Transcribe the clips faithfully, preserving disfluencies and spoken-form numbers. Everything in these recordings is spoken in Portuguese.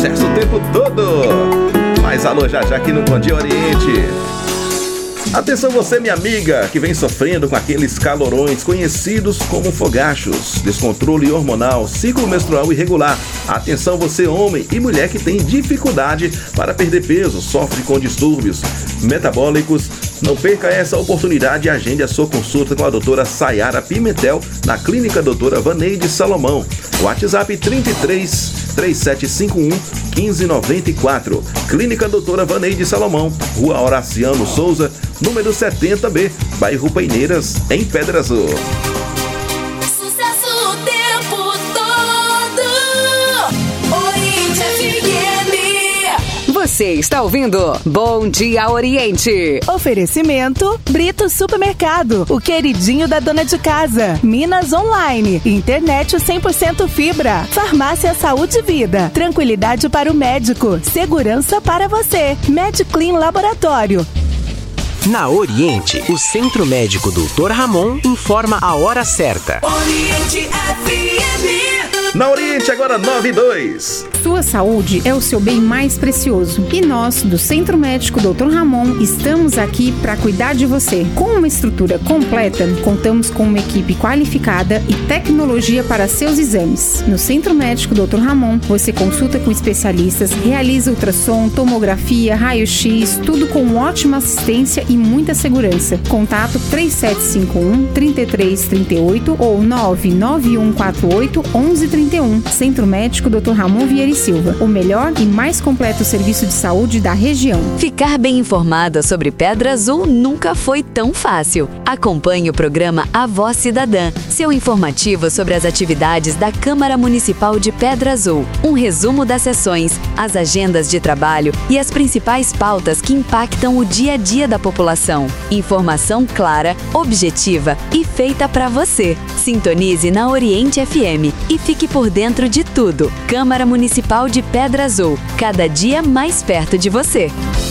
Sucesso o tempo todo. Mais alô já já aqui no Bom Dia Oriente. Atenção você, minha amiga, que vem sofrendo com aqueles calorões conhecidos como fogachos, descontrole hormonal, ciclo menstrual irregular. Atenção você, homem e mulher que tem dificuldade para perder peso, sofre com distúrbios metabólicos. Não perca essa oportunidade e agende a sua consulta com a doutora Sayara Pimentel na Clínica Doutora Vaneide Salomão. WhatsApp trinta e três, três sete cinco um, um cinco nove quatro. Clínica Doutora Vaneide Salomão, Rua Horaciano Souza, número setenta B, bairro Paineiras, em Pedra Azul. Sucesso o tempo todo. Oriente F M. Você está ouvindo Bom Dia Oriente. Oferecimento Brito Supermercado, o queridinho da dona de casa. Minas Online, internet cem por cento fibra. Farmácia Saúde e Vida, tranquilidade para o médico, segurança para você. MedClean Laboratório. Na Oriente, o Centro Médico doutor Ramon informa a hora certa. Oriente F M. Na Oriente, agora nove e dois. Sua saúde é o seu bem mais precioso. E nós, do Centro Médico doutor Ramon, estamos aqui para cuidar de você. Com uma estrutura completa, contamos com uma equipe qualificada e tecnologia para seus exames. No Centro Médico doutor Ramon, você consulta com especialistas, realiza ultrassom, tomografia, raio-x, tudo com ótima assistência e muita segurança. Contato três sete cinco um, três três três oito ou nove nove um quatro oito, um um três um. Centro Médico doutor Ramon Vieira e Silva, o melhor e mais completo serviço de saúde da região. Ficar bem informada sobre Pedra Azul nunca foi tão fácil. Acompanhe o programa A Voz Cidadã, seu informativo sobre as atividades da Câmara Municipal de Pedra Azul. Um resumo das sessões, as agendas de trabalho e as principais pautas que impactam o dia a dia da população. Informação clara, objetiva e feita para você. Sintonize na Oriente F M e fique por dentro de tudo. Câmara Municipal de Pedra Azul, cada dia mais perto de você.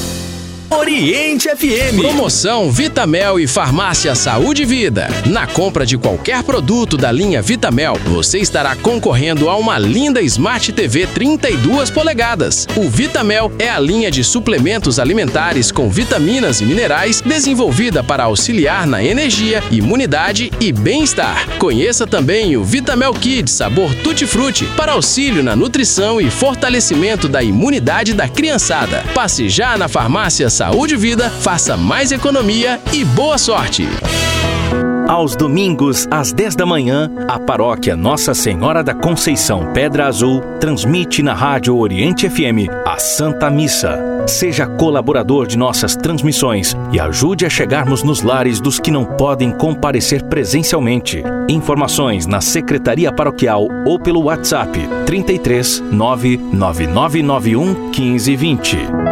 Oriente F M. Promoção Vitamel e Farmácia Saúde e Vida. Na compra de qualquer produto da linha Vitamel, você estará concorrendo a uma linda Smart T V trinta e duas polegadas. O Vitamel é a linha de suplementos alimentares com vitaminas e minerais desenvolvida para auxiliar na energia, imunidade e bem-estar. Conheça também o Vitamel Kids sabor Tutti Frutti para auxílio na nutrição e fortalecimento da imunidade da criançada. Passe já na Farmácia Saúde e Vida, faça mais economia e boa sorte! Aos domingos, às dez da manhã, a paróquia Nossa Senhora da Conceição Pedra Azul transmite na Rádio Oriente F M a Santa Missa. Seja colaborador de nossas transmissões e ajude a chegarmos nos lares dos que não podem comparecer presencialmente. Informações na Secretaria Paroquial ou pelo WhatsApp trinta e três, nove nove nove nove um, quinze, vinte.